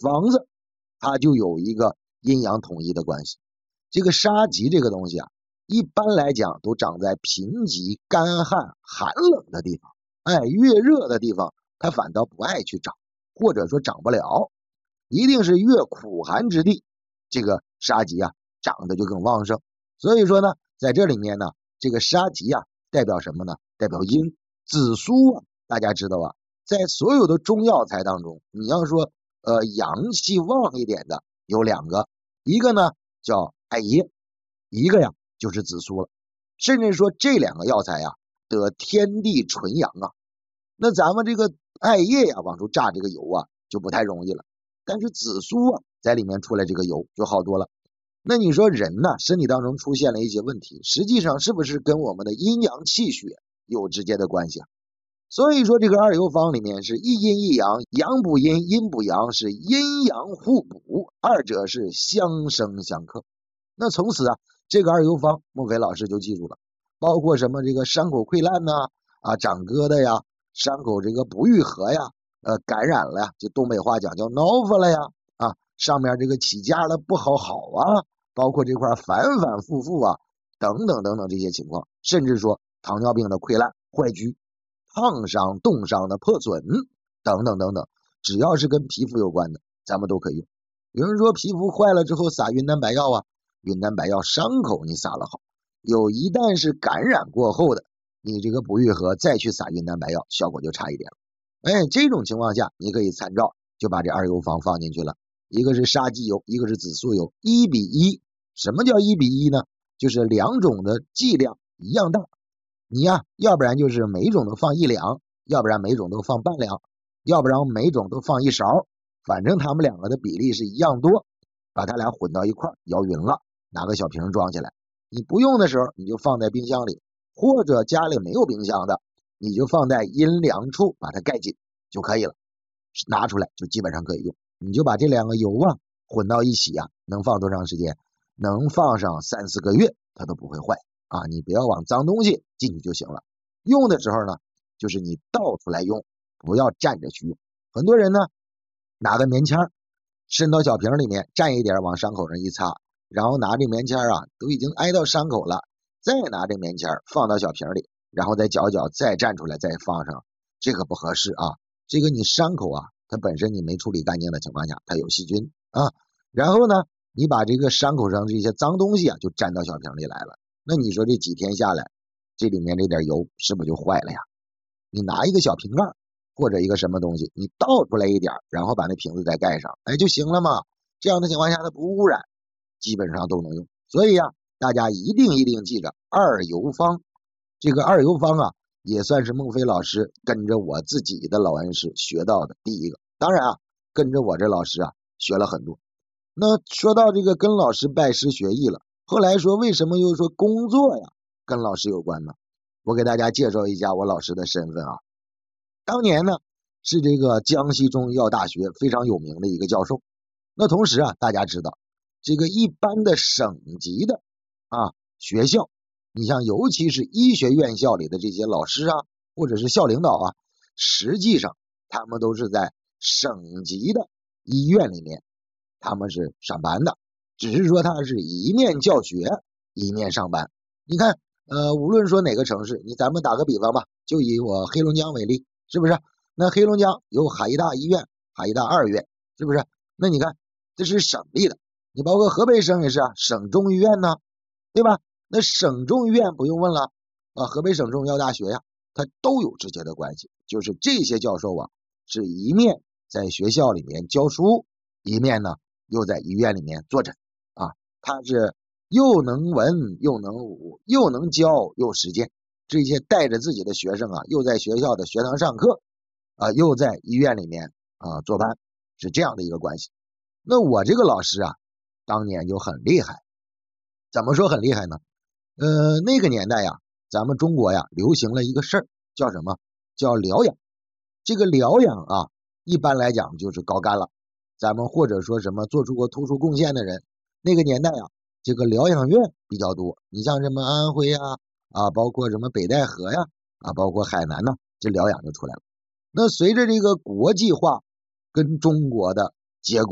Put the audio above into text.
房子它就有一个阴阳统一的关系。这个沙棘这个东西啊，一般来讲都长在贫瘠、干旱、寒冷的地方，越热的地方它反倒不爱去长，或者说长不了，一定是越苦寒之地，这个沙棘啊长得就更旺盛。所以说呢，在这里面呢，这个沙棘啊代表什么呢？代表阴。紫苏啊，大家知道啊，在所有的中药材当中，你要说阳气旺一点的有2个，一个呢叫艾叶，一个呀就是紫苏了。甚至说这2个药材呀得天地纯阳啊。那咱们这个艾叶呀往出榨这个油啊就不太容易了，但是紫苏啊在里面出来这个油就好多了。那你说人呢身体当中出现了一些问题，实际上是不是跟我们的阴阳气血有直接的关系啊？所以说这个二游方里面是一阴一阳，阳补阴，阴补阳，是阴阳互补，二者是相生相克。那从此啊，这个二游方孟非老师就记住了，包括什么这个伤口溃烂呐，长疙瘩呀，伤口这个不愈合呀，感染了呀，就东北话讲叫挠发了呀，上面这个起痂了不好啊，包括这块反反复复啊，等等等等这些情况，甚至说糖尿病的溃烂、坏疽、烫伤、冻伤的破损等等等等，只要是跟皮肤有关的，咱们都可以用。有人说皮肤坏了之后撒云南白药啊，云南白药伤口你撒了好，一旦是感染过后的，你这个不愈合再去撒云南白药，效果就差一点了。这种情况下你可以参照，就把这二游方放进去了。一个是沙棘油，一个是紫苏油，1比1。什么叫1比1呢？就是2种的剂量一样大。你呀，要不然就是每种都放1两，要不然每种都放半两，要不然每种都放1勺，反正它们2个的比例是一样多，把它俩混到一块摇匀了，拿个小瓶装起来。你不用的时候你就放在冰箱里，或者家里没有冰箱的，你就放在阴凉处把它盖紧就可以了，拿出来就基本上可以用。你就把这2个油啊混到一起啊，能放多长时间？能放上3、4个月它都不会坏啊！你不要往脏东西进去就行了。用的时候呢，就是你倒出来用，不要站着去用。很多人呢拿个棉签伸到小瓶里面，蘸一点往伤口上一擦，然后拿这棉签啊都已经挨到伤口了，再拿这棉签放到小瓶里，然后再搅搅，再蘸出来再放上，这个不合适啊！这个你伤口啊它本身你没处理干净的情况下，它有细菌啊。然后呢，你把这个伤口上这些脏东西啊，就沾到小瓶里来了。那你说这几天下来，这里面这点油是不是就坏了呀？你拿一个小瓶盖或者一个什么东西，你倒出来一点，然后把那瓶子再盖上，就行了嘛。这样的情况下它不污染，基本上都能用。所以呀，大家一定记着二游方。这个二游方啊，也算是孟非老师跟着我自己的老恩师学到的第一个。当然啊，跟着我这老师啊学了很多。那说到这个跟老师拜师学艺了，后来说为什么又说工作呀跟老师有关呢？我给大家介绍一下我老师的身份啊。当年呢是这个江西中医药大学非常有名的一个教授。那同时啊，大家知道这个一般的省级的学校，你像尤其是医学院校里的这些老师啊，或者是校领导啊，实际上他们都是在省级的医院里面他们是上班的，只是说他是一面教学一面上班。你看无论说哪个城市，咱们打个比方吧，就以我黑龙江为例，是不是？那黑龙江有海医大医院、海医大2院，是不是？那你看这是省立的，你包括河北省也是省中医院呢，对吧？那省中医院不用问了河北省中医药大学呀，它都有直接的关系。就是这些教授啊，是一面在学校里面教书，一面呢又在医院里面坐诊他是又能文又能武，又能教又实践，这些带着自己的学生啊，又在学校的学堂上课又在医院里面坐班，是这样的一个关系。那我这个老师啊，当年就很厉害。怎么说很厉害呢？那个年代呀，咱们中国呀流行了一个事儿，叫什么？叫疗养。这个疗养啊，一般来讲就是高干了。咱们或者说什么做出过突出贡献的人，那个年代啊，这个疗养院比较多。你像什么安徽包括什么北戴河呀包括海南呢，这疗养就出来了。那随着这个国际化跟中国的结果